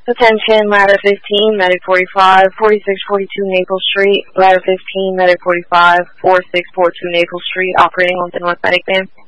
Attention, ladder 15, medic 45, 4642 Naples Street, ladder 15, medic 45, 4642 Naples Street, operating on the North Medic Van.